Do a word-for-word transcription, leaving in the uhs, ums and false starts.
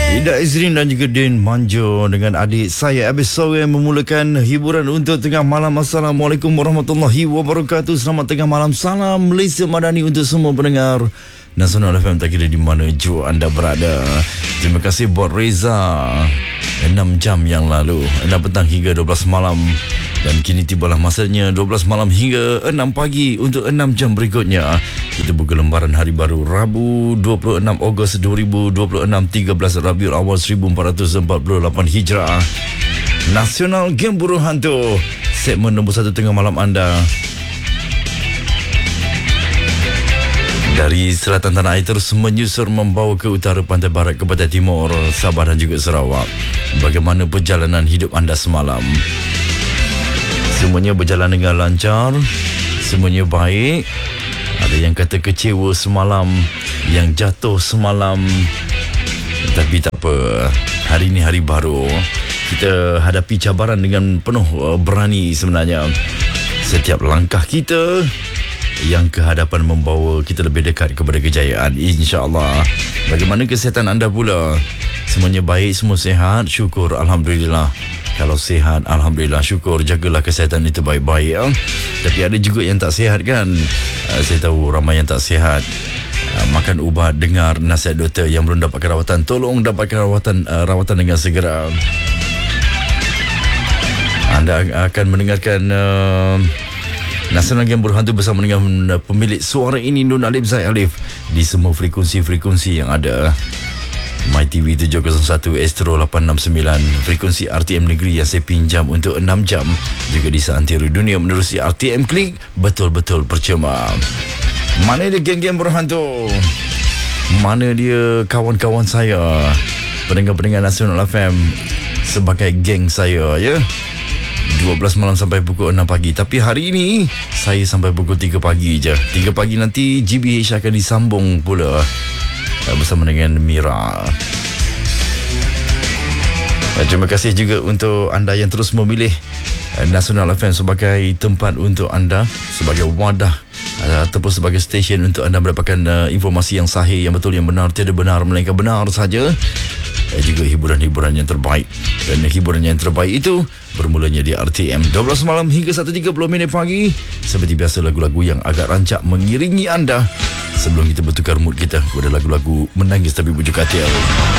Ida Izrin dan juga Din Manjo dengan adik saya Abis Sore memulakan hiburan untuk tengah malam. Assalamualaikum warahmatullahi wabarakatuh. Selamat tengah malam. Salam Malaysia Madani untuk semua pendengar Nasional F M, tak kira di mana jua anda berada. Terima kasih buat Reza. enam jam yang lalu, enam petang hingga dua belas malam. Dan kini tibalah masanya dua belas malam hingga enam pagi untuk enam jam berikutnya. Kita buka lembaran hari baru Rabu dua puluh enam Ogos dua ribu dua puluh enam, tiga belas Rabiul Awal seribu empat ratus empat puluh lapan Hijrah. Nasional Game Buruh Hantu, segmen nombor satu tengah malam anda. Dari selatan tanah air terus menyusur membawa ke utara, pantai barat ke pantai timur, Sabah dan juga Sarawak. Bagaimana perjalanan hidup anda semalam? Semuanya berjalan dengan lancar, semuanya baik. Ada yang kata kecewa semalam, yang jatuh semalam. Tapi tak apa, hari ini hari baru. Kita hadapi cabaran dengan penuh berani sebenarnya. Setiap langkah kita yang ke hadapan membawa kita lebih dekat kepada kejayaan, insya-Allah. Bagaimana kesihatan anda pula? Semuanya baik, semua sihat, syukur, alhamdulillah. Kalau sihat, alhamdulillah, syukur. Jagalah kesihatan itu baik-baik ya. Tapi ada juga yang tak sihat kan. uh, Saya tahu ramai yang tak sihat. uh, Makan ubat, dengar nasihat doktor. Yang belum dapatkan rawatan, tolong dapatkan rawatan uh, rawatan dengan segera. Anda akan mendengarkan uh, Nasional Game Buruh Hantu bersama dengan pemilik suara ini, Nun Alif Zaid Alif, di semua frekuensi-frekuensi yang ada. MyTV tujuh kosong satu, Astro lapan enam sembilan, frekuensi R T M Negeri yang saya pinjam untuk enam jam. Juga di seantero dunia menerusi R T M Klik, betul-betul percuma. Mana dia geng-geng Buruh Hantu? Mana dia kawan-kawan saya, pendengar-pendengar Nasional F M, sebagai geng saya ya? dua belas malam sampai pukul enam pagi. Tapi hari ini saya sampai pukul tiga pagi je. tiga pagi nanti G B H akan disambung pula bersama dengan Mira. Terima kasih juga untuk anda yang terus memilih Nasional F M sebagai tempat untuk anda, sebagai wadah ataupun sebagai stesen untuk anda mendapatkan informasi yang sahih, yang betul, yang benar, tiada benar melainkan benar saja. Juga hiburan-hiburan yang terbaik. Dan hiburan yang terbaik itu bermulanya di R T M dua belas malam hingga satu tiga puluh minit pagi. Seperti biasa, lagu-lagu yang agak rancak mengiringi anda sebelum kita bertukar mood kita kepada lagu-lagu menangis tapi bujuk katil.